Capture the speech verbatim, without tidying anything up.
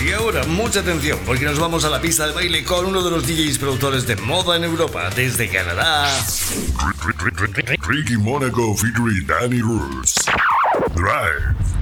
Y ahora, mucha atención, porque nos vamos a la pista de baile con uno de los D Js productores de moda en Europa, desde Canadá. Ricky Monaco featuring Danny Rules. Drive.